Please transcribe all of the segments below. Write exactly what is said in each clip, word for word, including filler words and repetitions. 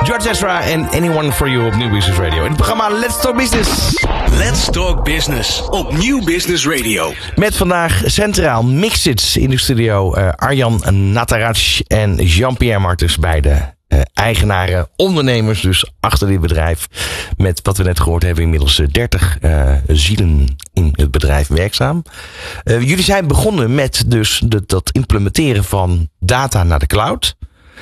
George Ezra en Anyone for You op Nieuw Business Radio. In het programma Let's Talk Business. Let's Talk Business op Nieuw Business Radio. Met vandaag centraal Mixits in de studio. Uh, Arjan Nataraj en Jean-Pierre Martens, beide uh, eigenaren, ondernemers dus achter dit bedrijf. Met wat we net gehoord hebben, inmiddels dertig uh, zielen in het bedrijf werkzaam. Uh, jullie zijn begonnen met dus de, dat implementeren van data naar de cloud.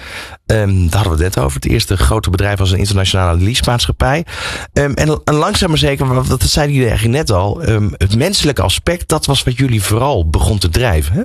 Um, daar hadden we het net over. Het eerste grote bedrijf was een internationale leasemaatschappij. Um, en, en langzaam maar zeker, dat zeiden jullie eigenlijk net al, um, het menselijke aspect, dat was wat jullie vooral begon te drijven. Hè?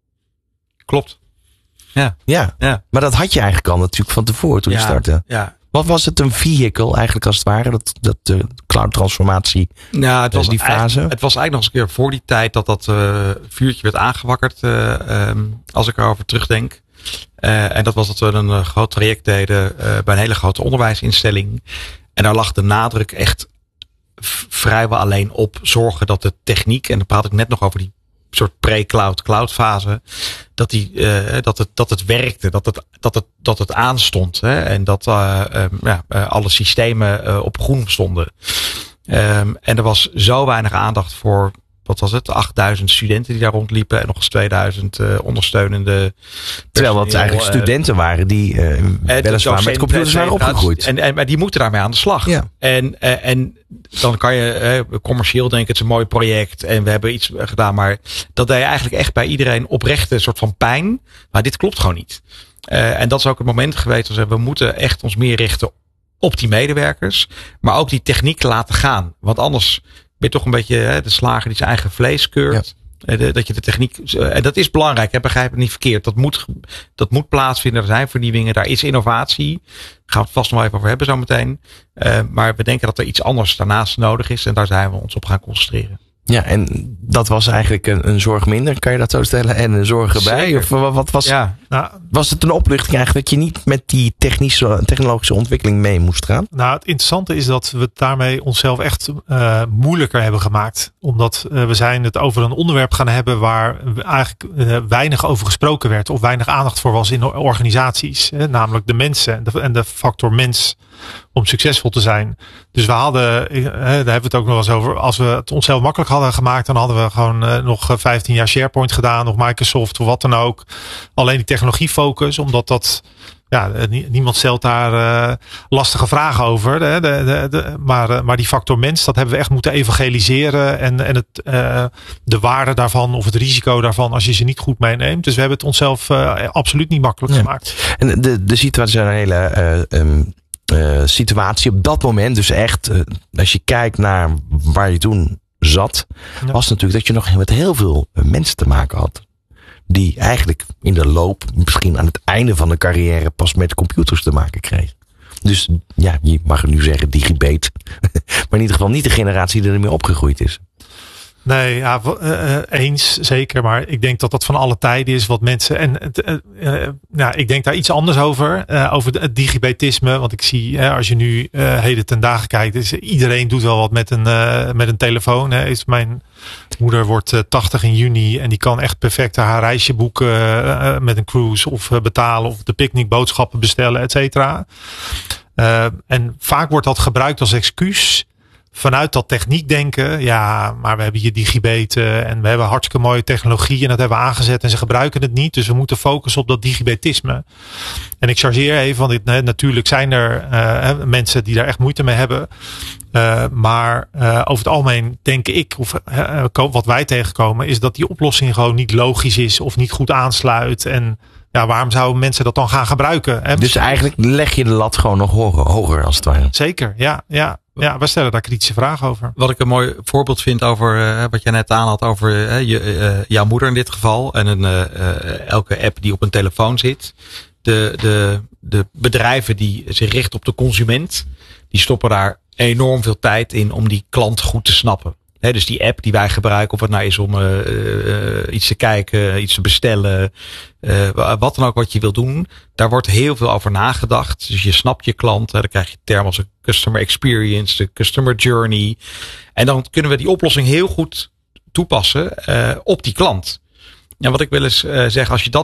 Klopt. Ja. Ja. ja. Maar dat had je eigenlijk al natuurlijk van tevoren toen ja, je startte. Ja. Wat was het een vehicle eigenlijk als het ware, dat, dat de cloud transformatie, nou, het was die fase? Het was eigenlijk nog eens een keer voor die tijd dat dat uh, vuurtje werd aangewakkerd, uh, um, als ik erover terugdenk. Uh, en dat was dat we een uh, groot traject deden uh, bij een hele grote onderwijsinstelling. En daar lag de nadruk echt v- vrijwel alleen op zorgen dat de techniek, en dan praat ik net nog over die soort pre-cloud cloud fase, dat die uh, dat het dat het werkte, dat het dat het dat het aanstond, hè, en dat uh, um, ja, uh, alle systemen uh, op groen stonden. Um, en er was zo weinig aandacht voor, wat was het, achtduizend studenten die daar rondliepen en nog eens tweeduizend uh, ondersteunende. Terwijl dat eigenlijk studenten waren die uh, weliswaar met computers waren opgegroeid. En, en, maar die moeten daarmee aan de slag. Ja. En, uh, en dan kan je uh, commercieel denken, het is een mooi project en we hebben iets gedaan, maar dat deed je eigenlijk echt bij iedereen oprechte soort van pijn. Maar dit klopt gewoon niet. Uh, en dat is ook het moment geweest, dus we moeten echt ons meer richten op die medewerkers, maar ook die techniek laten gaan. Want anders ben je toch een beetje hè, de slager die zijn eigen vlees keurt. Ja. De, dat je de techniek, en dat is belangrijk, hè, begrijp het niet verkeerd. Dat moet, dat moet plaatsvinden. Er zijn vernieuwingen, daar is innovatie. Daar gaan we het vast nog wel even over hebben zometeen. Uh, maar we denken dat er iets anders daarnaast nodig is. En daar zijn we ons op gaan concentreren. Ja, en dat was eigenlijk een, een zorg minder, kan je dat zo stellen? En een zorg erbij? Zeker. Of wat, wat was, ja. Nou, was het een opluchting eigenlijk dat je niet met die technische, technologische ontwikkeling mee moest gaan? Nou, het interessante is dat we het daarmee onszelf echt uh, moeilijker hebben gemaakt. Omdat uh, we zijn het over een onderwerp gaan hebben waar eigenlijk uh, weinig over gesproken werd. Of weinig aandacht voor was in organisaties. Hè, namelijk de mensen en de, en de factor mens om succesvol te zijn. Dus we hadden, uh, daar hebben we het ook nog wel eens over. Als we het onszelf makkelijk hadden gemaakt, dan hadden we gewoon uh, nog vijftien jaar SharePoint gedaan. Nog Microsoft of wat dan ook. Alleen die technologiefocus, omdat dat, ja, niemand stelt daar uh, lastige vragen over. De, de, de, de, maar, uh, maar die factor mens, dat hebben we echt moeten evangeliseren. En, en het, uh, de waarde daarvan of het risico daarvan als je ze niet goed meeneemt. Dus we hebben het onszelf uh, absoluut niet makkelijk ja. gemaakt. En de, de situatie, een hele uh, um, uh, situatie op dat moment. Dus echt, uh, als je kijkt naar waar je toen zat, ja. was natuurlijk dat je nog met heel veel mensen te maken had. Die eigenlijk in de loop, misschien aan het einde van de carrière, pas met computers te maken kreeg. Dus ja, je mag het nu zeggen digibate. Maar in ieder geval niet de generatie die ermee opgegroeid is. Nee, ja, uh, eens zeker. Maar ik denk dat dat van alle tijden is wat mensen. En uh, uh, nou, ik denk daar iets anders over. Uh, over het digibatisme. Want ik zie, uh, als je nu uh, heden ten dagen kijkt, is iedereen doet wel wat met een, uh, met een telefoon. Hè. Is mijn moeder wordt uh, tachtig in juni en die kan echt perfect haar reisje boeken uh, met een cruise of uh, betalen of de picknickboodschappen bestellen, et cetera. Uh, en vaak wordt dat gebruikt als excuus. Vanuit dat techniek denken, ja, maar we hebben hier digibeten en we hebben hartstikke mooie technologie en dat hebben we aangezet en ze gebruiken het niet. Dus we moeten focussen op dat digibetisme. En ik chargeer even, want dit, natuurlijk zijn er uh, mensen die daar echt moeite mee hebben. Uh, maar uh, over het algemeen denk ik, of uh, wat wij tegenkomen, is dat die oplossing gewoon niet logisch is of niet goed aansluit. En ja, waarom zouden mensen dat dan gaan gebruiken? Hè? Dus eigenlijk leg je de lat gewoon nog hoger, hoger als het ware. Zeker, ja, ja. Ja, we stellen daar kritische vragen over. Wat ik een mooi voorbeeld vind over uh, wat jij net aan had over uh, je, uh, jouw moeder in dit geval. En een, uh, uh, elke app die op een telefoon zit. De, de, de bedrijven die zich richten op de consument, die stoppen daar enorm veel tijd in om die klant goed te snappen. He, dus die app die wij gebruiken, of het nou is om uh, uh, iets te kijken, iets te bestellen, uh, wat dan ook wat je wil doen, daar wordt heel veel over nagedacht. Dus je snapt je klant, hè, dan krijg je termen als de customer experience, de customer journey. En dan kunnen we die oplossing heel goed toepassen uh, op die klant. En wat ik wil eens uh, zeggen, als je dat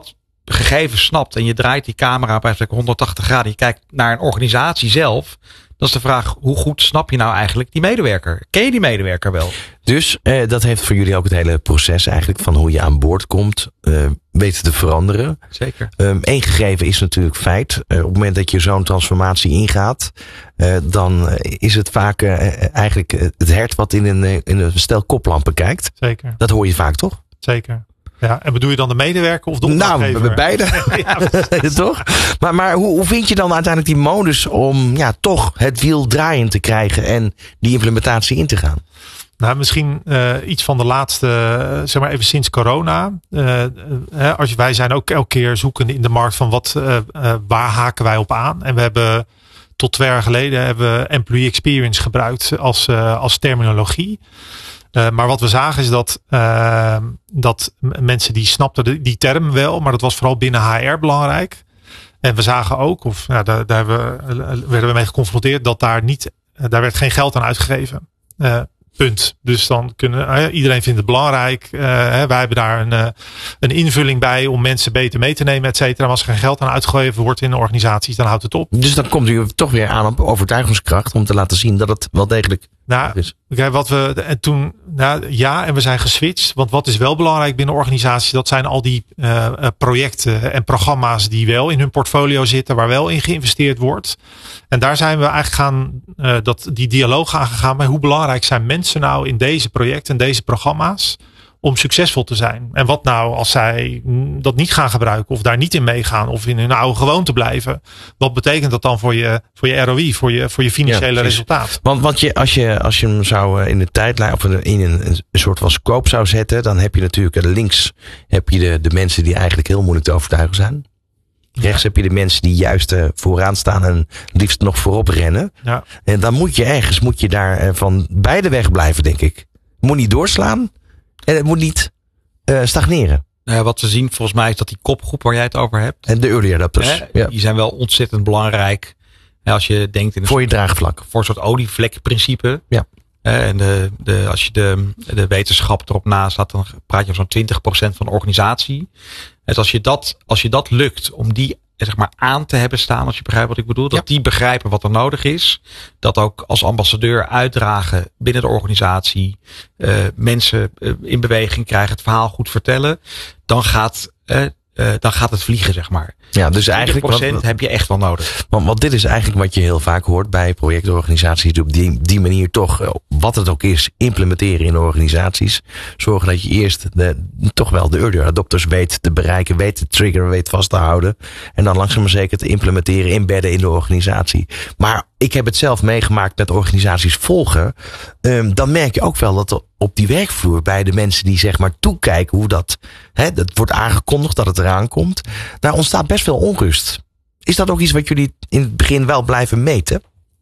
gegevens snapt en je draait die camera bij honderdtachtig graden, je kijkt naar een organisatie zelf, dan is de vraag, hoe goed snap je nou eigenlijk die medewerker? Ken je die medewerker wel? Dus uh, dat heeft voor jullie ook het hele proces eigenlijk van hoe je aan boord komt uh, weten te veranderen. Zeker. Um, Eén gegeven is natuurlijk feit. Uh, op het moment dat je zo'n transformatie ingaat, uh, dan is het vaak uh, eigenlijk het hert wat in een, in een stel koplampen kijkt. Zeker. Dat hoor je vaak, toch? Zeker. Ja, en bedoel je dan de medewerker of de opdrachtgever? Nou, beide. Ja, toch? Maar, maar hoe, hoe vind je dan uiteindelijk die modus om ja, toch het wiel draaiend te krijgen en die implementatie in te gaan? Nou, misschien uh, iets van de laatste, uh, zeg maar even sinds corona. Uh, uh, als wij zijn ook elke keer zoekende in de markt van wat, uh, uh, waar haken wij op aan? En we hebben tot twee jaar geleden hebben we employee experience gebruikt als, uh, als terminologie. Uh, maar wat we zagen is dat, uh, dat mensen die snapten de, die term wel, maar dat was vooral binnen H R belangrijk. En we zagen ook, of nou, daar, daar we, werden we mee geconfronteerd, dat daar niet, daar werd geen geld aan uitgegeven. Uh, Punt. Dus dan kunnen uh, iedereen vindt het belangrijk. Uh, hè, wij hebben daar een, uh, een invulling bij om mensen beter mee te nemen, et cetera. Maar als er geen geld aan uitgegeven wordt in de organisaties, dan houdt het op. Dus dan komt u toch weer aan op overtuigingskracht om te laten zien dat het wel degelijk nou, is. Kijk, wat we en toen, nou, ja, en we zijn geswitcht. Want wat is wel belangrijk binnen organisaties, dat zijn al die uh, projecten en programma's die wel in hun portfolio zitten, waar wel in geïnvesteerd wordt. En daar zijn we eigenlijk gaan, uh, dat, die dialoog aangegaan. Maar hoe belangrijk zijn mensen nou in deze projecten en deze programma's om succesvol te zijn? En wat nou als zij dat niet gaan gebruiken of daar niet in meegaan of in hun oude gewoonte blijven? Wat betekent dat dan voor je, voor je R O I, voor je, voor je financiële ja, resultaat? Want, want je, als, je, als je hem zou in de tijdlijn of in een, een soort van scope zou zetten, dan heb je natuurlijk links heb je de, de mensen die eigenlijk heel moeilijk te overtuigen zijn. Rechts ja. heb je de mensen die juist uh, vooraan staan en liefst nog voorop rennen. Ja. En dan moet je ergens, moet je daar uh, van beide weg blijven, denk ik. Het moet niet doorslaan en het moet niet uh, stagneren. Uh, wat we zien volgens mij is dat die kopgroep waar jij het over hebt. En de early adopters. Hè, ja. Die zijn wel ontzettend belangrijk. Ja, als je denkt in een voor je soort, draagvlak. Voor een soort olievlekprincipe. Ja. Uh, en de, de, als je de, de wetenschap erop naslaat, dan praat je over zo'n twintig procent van de organisatie. Dus als je dat, als je dat lukt om die zeg maar aan te hebben staan, als je begrijpt wat ik bedoel, dat ja. die begrijpen wat er nodig is, dat ook als ambassadeur uitdragen binnen de organisatie, uh, mensen uh, in beweging krijgen, het verhaal goed vertellen, dan gaat, uh, uh, dan gaat het vliegen, zeg maar. Ja, dus eigenlijk twintig procent heb je echt wel nodig. Want, want dit is eigenlijk wat je heel vaak hoort bij projectorganisaties, die op die, die manier toch, wat het ook is, implementeren in de organisaties. Zorgen dat je eerst de, toch wel de early adopters weet te bereiken, weet te triggeren, weet vast te houden. En dan langzaam maar zeker te implementeren, inbedden in de organisatie. Maar ik heb het zelf meegemaakt met organisaties volgen. Um, dan merk je ook wel dat er op die werkvloer bij de mensen die zeg maar toekijken hoe dat, hè, dat wordt aangekondigd dat het eraan komt. Daar ontstaat best veel onrust. Is dat ook iets wat jullie in het begin wel blijven meten?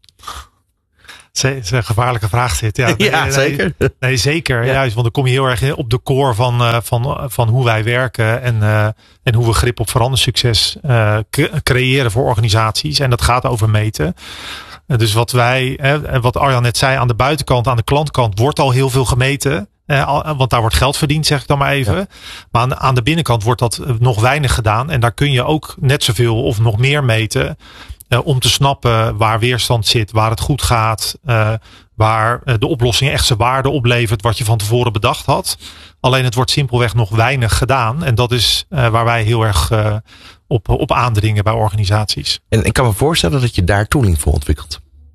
Het is een gevaarlijke vraag zit. Ja, nee, ja nee, zeker. Nee, nee zeker. Ja. Juist, want dan kom je heel erg op de core van, uh, van, van hoe wij werken en, uh, en hoe we grip op verandersucces uh, creëren voor organisaties. En dat gaat over meten. Uh, dus wat wij, uh, wat Arjan net zei, aan de buitenkant, aan de klantkant wordt al heel veel gemeten. Uh, want daar wordt geld verdiend, zeg ik dan maar even. Ja. Maar aan, aan de binnenkant wordt dat nog weinig gedaan. En daar kun je ook net zoveel of nog meer meten. Uh, om te snappen waar weerstand zit, waar het goed gaat. Uh, waar uh, de oplossing echt zijn waarde oplevert wat je van tevoren bedacht had. Alleen het wordt simpelweg nog weinig gedaan. En dat is uh, waar wij heel erg uh, op, op aandringen bij organisaties. En ik kan me voorstellen dat je daar tooling voor ontwikkelt.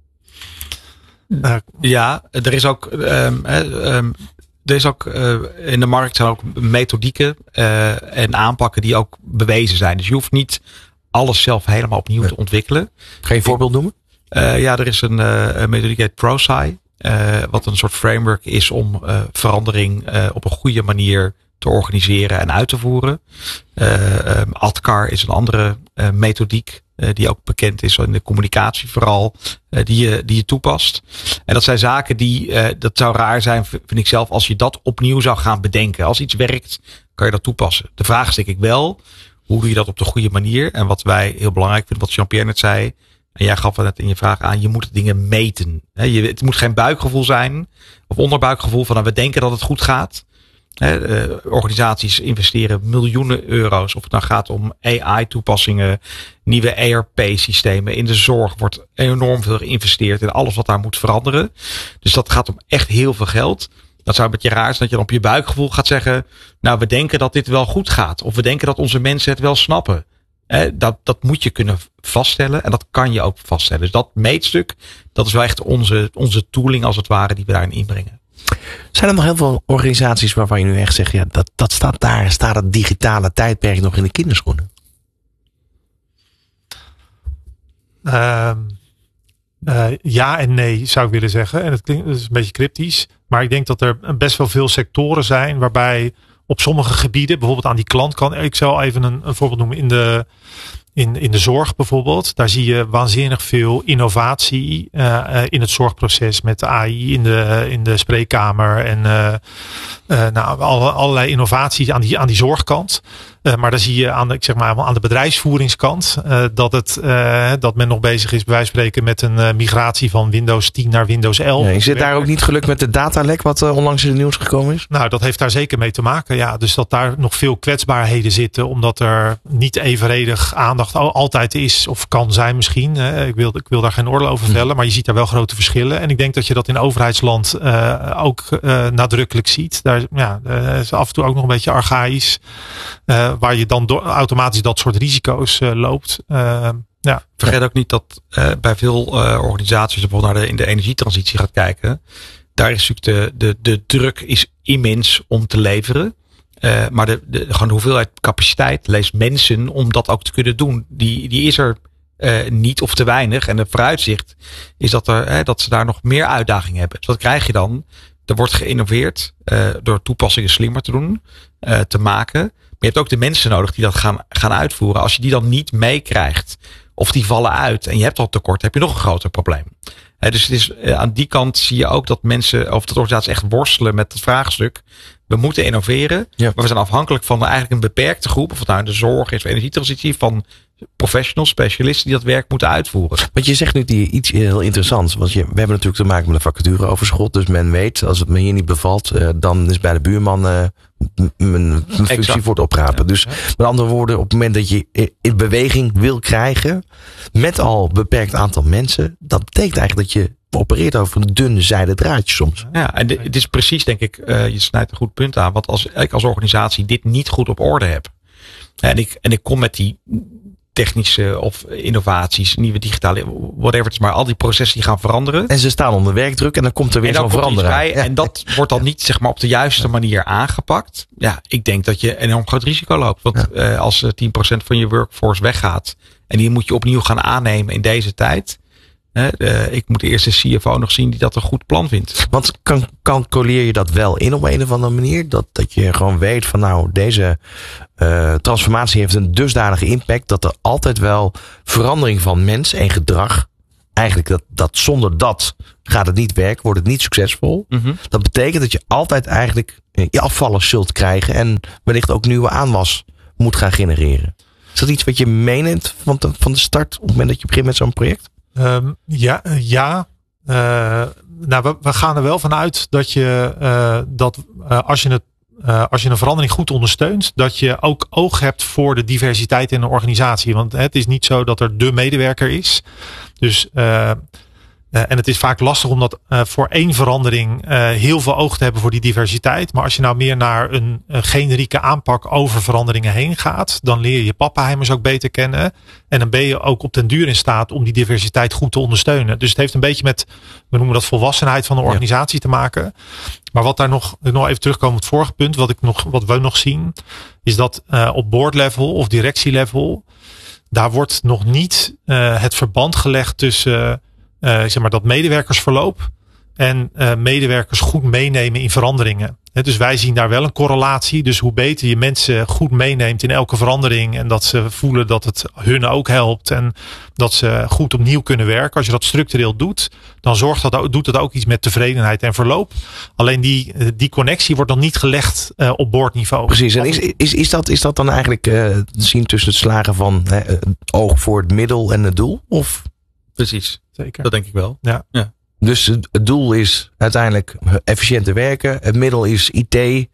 Uh, ja, er is ook... Um, um, Er is ook uh, in de markt zijn ook methodieken uh, en aanpakken die ook bewezen zijn. Dus je hoeft niet alles zelf helemaal opnieuw nee. te ontwikkelen. Ga je een voorbeeld noemen? Uh, ja, er is een, uh, een methodiek heet ProSci. Uh, wat een soort framework is om uh, verandering uh, op een goede manier te organiseren en uit te voeren. Uh, um, ADKAR is een andere uh, methodiek. Uh, die ook bekend is in de communicatie vooral. Uh, die, je, die je toepast. En dat zijn zaken die, uh, dat zou raar zijn vind ik zelf als je dat opnieuw zou gaan bedenken. Als iets werkt kan je dat toepassen. De vraag is denk ik wel, hoe doe je dat op de goede manier? En wat wij heel belangrijk vinden, wat Jean-Pierre net zei. En jij gaf het net in je vraag aan, je moet dingen meten. He, je, het moet geen buikgevoel zijn. Of onderbuikgevoel van nou, we denken dat het goed gaat. He, uh, organisaties investeren miljoenen euro's. Of het nou gaat om A I-toepassingen, nieuwe E R P-systemen. In de zorg wordt enorm veel geïnvesteerd in alles wat daar moet veranderen. Dus dat gaat om echt heel veel geld. Dat zou een beetje raar zijn dat je dan op je buikgevoel gaat zeggen, nou, we denken dat dit wel goed gaat. Of we denken dat onze mensen het wel snappen. He, dat, dat moet je kunnen vaststellen. En dat kan je ook vaststellen. Dus dat meetstuk, dat is wel echt onze, onze tooling als het ware die we daarin inbrengen. Zijn er nog heel veel organisaties waarvan je nu echt zegt, ja, dat, dat staat daar, staat het digitale tijdperk nog in de kinderschoenen? Uh, uh, ja en nee, zou ik willen zeggen. En het klinkt dat is een beetje cryptisch. Maar ik denk dat er best wel veel sectoren zijn waarbij op sommige gebieden, bijvoorbeeld aan die klantkant, ik zal even een, een voorbeeld noemen in de In, in de zorg bijvoorbeeld, daar zie je waanzinnig veel innovatie uh, in het zorgproces met A I in de, in de spreekkamer en uh, uh, nou, alle, allerlei innovaties aan die, aan die zorgkant. Uh, maar dan zie je aan de, ik zeg maar, aan de bedrijfsvoeringskant uh, dat, het, uh, dat men nog bezig is bij wijze van spreken met een uh, migratie van Windows tien naar Windows elf. Ja, je zit daar ook niet gelukt met de datalek wat uh, onlangs in het nieuws gekomen is? Nou, dat heeft daar zeker mee te maken. Ja, dus dat daar nog veel kwetsbaarheden zitten, omdat er niet evenredig aandacht altijd is of kan zijn misschien. Ik wil, ik wil daar geen oordeel over vellen, maar je ziet daar wel grote verschillen. En ik denk dat je dat in overheidsland uh, ook uh, nadrukkelijk ziet. Daar ja, uh, is af en toe ook nog een beetje archaïs. Uh, waar je dan door, automatisch dat soort risico's uh, loopt. Uh, ja. Vergeet ook niet dat uh, bij veel uh, organisaties bijvoorbeeld naar de, in de energietransitie gaat kijken. Daar is natuurlijk de, de, de druk is immens om te leveren. Uh, maar de, de, gewoon de hoeveelheid capaciteit, lees mensen, om dat ook te kunnen doen, die, die is er uh, niet of te weinig. En het vooruitzicht is dat, er, hè, dat ze daar nog meer uitdagingen hebben. Dus wat krijg je dan? Er wordt geïnnoveerd uh, door toepassingen slimmer te doen, uh, te maken. Maar je hebt ook de mensen nodig die dat gaan, gaan uitvoeren. Als je die dan niet meekrijgt of die vallen uit en je hebt al tekort, heb je nog een groter probleem. Uh, dus het is, uh, aan die kant zie je ook dat mensen of dat organisaties echt worstelen met het vraagstuk. We moeten innoveren, ja. Maar we zijn afhankelijk van eigenlijk een beperkte groep, of het nou in de zorg is of energietransitie, van professionals, specialisten die dat werk moeten uitvoeren. Want je zegt nu die iets heel interessants. Want je, we hebben natuurlijk te maken met een vacatureoverschot. Dus men weet, als het me hier niet bevalt, uh, dan is bij de buurman uh, mijn functie exact. Voor het oprapen. Ja, dus ja. Met andere woorden, op het moment dat je in beweging wil krijgen, met al beperkt aantal mensen, dat betekent eigenlijk dat je opereert over een dunne zijden draadje soms. Ja, en dit, het is precies, denk ik, uh, je snijdt een goed punt aan. Want als ik als organisatie dit niet goed op orde heb, en ik, en ik kom met die technische of innovaties, nieuwe digitale, whatever het is, maar al die processen die gaan veranderen. En ze staan onder werkdruk en dan komt er weer zo'n verandering. Ja. En dat wordt dan niet, zeg maar, op de juiste manier aangepakt. Ja, ik denk dat je een enorm groot risico loopt. Want ja. uh, als tien procent van je workforce weggaat en die moet je opnieuw gaan aannemen in deze tijd. Uh, ik moet eerst de C F O nog zien die dat een goed plan vindt. Want kan, calculeer je dat wel in op een of andere manier? Dat, dat je gewoon weet van nou, deze uh, transformatie heeft een dusdanige impact dat er altijd wel verandering van mens en gedrag, eigenlijk dat, dat zonder dat gaat het niet werken, wordt het niet succesvol. Mm-hmm. Dat betekent dat je altijd eigenlijk je afvallers zult krijgen en wellicht ook nieuwe aanwas moet gaan genereren. Is dat iets wat je meeneemt van de, van de start op het moment dat je begint met zo'n project? Um, ja, ja. Uh, nou, we, we gaan er wel vanuit dat je uh, dat uh, als je het uh, als je een verandering goed ondersteunt, dat je ook oog hebt voor de diversiteit in een organisatie. Want het is niet zo dat er de medewerker is. Dus uh, Uh, en het is vaak lastig om dat uh, voor één verandering uh, heel veel oog te hebben voor die diversiteit. Maar als je nou meer naar een, een generieke aanpak over veranderingen heen gaat, dan leer je je pappenheimers ook beter kennen. En dan ben je ook op den duur in staat om die diversiteit goed te ondersteunen. Dus het heeft een beetje met, we noemen dat volwassenheid van de organisatie ja. te maken. Maar wat daar nog, nog even terugkomen op het vorige punt, wat, ik nog, wat we nog zien, is dat uh, op board level of directielevel, daar wordt nog niet uh, het verband gelegd tussen Uh, zeg maar dat medewerkersverloop en uh, medewerkers goed meenemen in veranderingen. He, dus wij zien daar wel een correlatie. Dus hoe beter je mensen goed meeneemt in elke verandering en dat ze voelen dat het hun ook helpt en dat ze goed opnieuw kunnen werken. Als je dat structureel doet, dan zorgt dat, doet dat ook iets met tevredenheid en verloop. Alleen die, die connectie wordt dan niet gelegd uh, op boordniveau. Precies. En is, is, is, dat, is dat dan eigenlijk uh, te zien tussen het slagen van uh, het oog voor het middel en het doel? Of? Precies. Zeker. Dat denk ik wel. Ja. Ja. Dus het doel is uiteindelijk efficiënter werken. Het middel is I T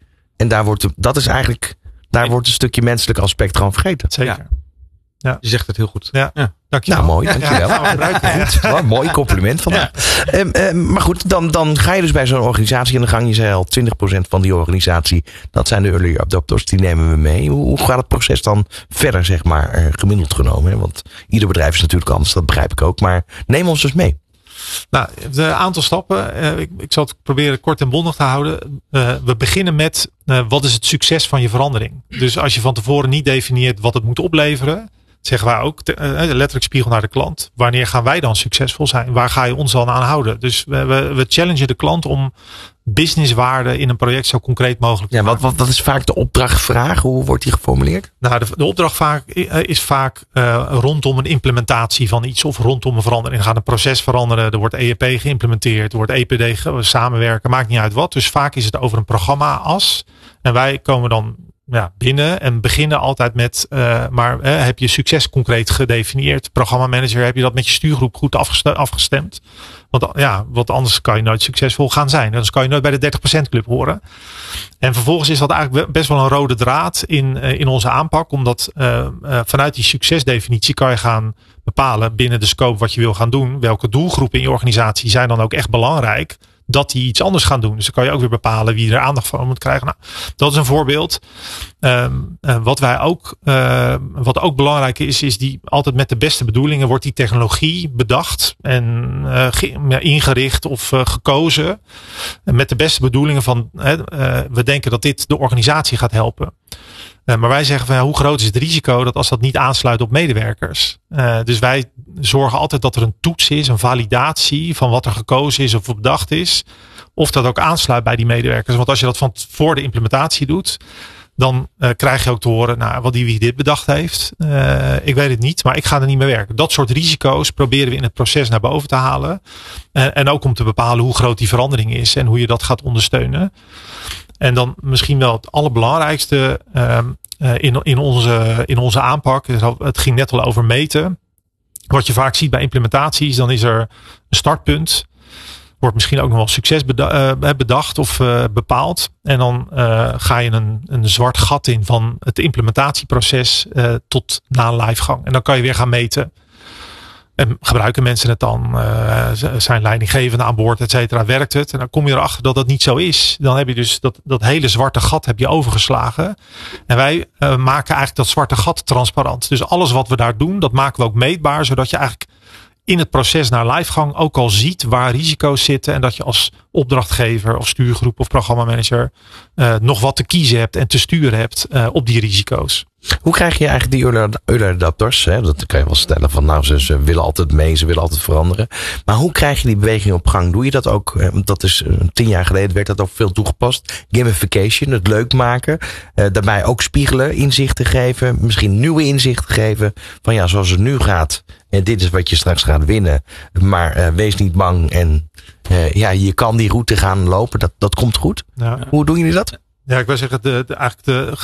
En daar wordt, dat is eigenlijk, daar wordt een stukje menselijk aspect gewoon vergeten. Zeker. Ja. Ja. Je zegt het heel goed. Ja. Ja. Nou, mooi, dankjewel. Ja, ja, goed. Wel, mooi compliment vandaag. Ja. Um, um, maar goed, dan, dan ga je dus bij zo'n organisatie aan de gang. Je zei al, twintig procent van die organisatie, dat zijn de early adopters, die nemen we mee. Hoe, hoe gaat het proces dan verder, zeg maar, uh, gemiddeld genomen? Hè? Want ieder bedrijf is natuurlijk anders, dat begrijp ik ook. Maar neem ons dus mee. Nou, de aantal stappen. Uh, ik, ik zal het proberen kort en bondig te houden. Uh, we beginnen met, uh, wat is het succes van je verandering? Dus als je van tevoren niet definieert wat het moet opleveren, zeggen wij ook, uh, letterlijk spiegel naar de klant. Wanneer gaan wij dan succesvol zijn? Waar ga je ons dan aan houden? Dus we, we, we challengen de klant om businesswaarde in een project zo concreet mogelijk te ja, maken. Wat, wat, wat is vaak de opdrachtvraag? Hoe wordt die geformuleerd? Nou, de, de opdracht vaak, is vaak uh, rondom een implementatie van iets of rondom een verandering. Er gaat een proces veranderen, er wordt E R P geïmplementeerd, er wordt E P D ge- samenwerken, maakt niet uit wat. Dus vaak is het over een programma-as. En wij komen dan ja, binnen en beginnen altijd met, uh, maar uh, heb je succes concreet gedefinieerd? Programmamanager, heb je dat met je stuurgroep goed afgestemd? afgestemd? Want ja, want anders kan je nooit succesvol gaan zijn. Anders kan je nooit bij de dertig procent club horen. En vervolgens is dat eigenlijk best wel een rode draad in, in onze aanpak. Omdat uh, uh, vanuit die succesdefinitie kan je gaan bepalen binnen de scope wat je wil gaan doen. Welke doelgroepen in je organisatie zijn dan ook echt belangrijk dat die iets anders gaan doen. Dus dan kan je ook weer bepalen wie er aandacht van moet krijgen. Nou, dat is een voorbeeld. Um, uh, wat wij ook, uh, wat ook belangrijk is, is die altijd met de beste bedoelingen wordt die technologie bedacht en uh, ge- ingericht of uh, gekozen. En met de beste bedoelingen van, uh, uh, we denken dat dit de organisatie gaat helpen. Uh, maar wij zeggen van ja, hoe groot is het risico dat als dat niet aansluit op medewerkers? Uh, dus wij zorgen altijd dat er een toets is, een validatie van wat er gekozen is of bedacht is. Of dat ook aansluit bij die medewerkers. Want als je dat van voor de implementatie doet, dan uh, krijg je ook te horen, nou, wat die wie dit bedacht heeft. Uh, ik weet het niet, maar ik ga er niet mee werken. Dat soort risico's proberen we in het proces naar boven te halen. Uh, en ook om te bepalen hoe groot die verandering is en hoe je dat gaat ondersteunen. En dan misschien wel het allerbelangrijkste uh, in, in, onze, in onze aanpak. Het ging net al over meten. Wat je vaak ziet bij implementaties, dan is er een startpunt. Wordt misschien ook nog wel succes bedacht of uh, bepaald. En dan uh, ga je een, een zwart gat in van het implementatieproces uh, tot na een livegang. En dan kan je weer gaan meten. En gebruiken mensen het dan? Uh, zijn leidinggevenden aan boord, et cetera? Werkt het? En dan kom je erachter dat dat niet zo is. Dan heb je dus dat, dat hele zwarte gat heb je overgeslagen. En wij uh, maken eigenlijk dat zwarte gat transparant. Dus alles wat we daar doen, dat maken we ook meetbaar. Zodat je eigenlijk in het proces naar livegang ook al ziet waar risico's zitten. En dat je als opdrachtgever of stuurgroep of programmamanager uh, nog wat te kiezen hebt en te sturen hebt uh, op die risico's. Hoe krijg je eigenlijk die early adapters? Hè? Dat kan je wel stellen van nou, ze, ze willen altijd mee, ze willen altijd veranderen. Maar hoe krijg je die beweging op gang? Doe je dat ook? Dat is tien jaar geleden werd dat ook veel toegepast. Gamification, het leuk maken. Uh, daarbij ook spiegelen, inzichten geven. Misschien nieuwe inzichten geven. Van ja, zoals het nu gaat. En dit is wat je straks gaat winnen. Maar uh, wees niet bang. En uh, ja, je kan die route gaan lopen. Dat, dat komt goed. Ja. Hoe doen jullie dat? Ja, ik wil zeggen, de, de, eigenlijk de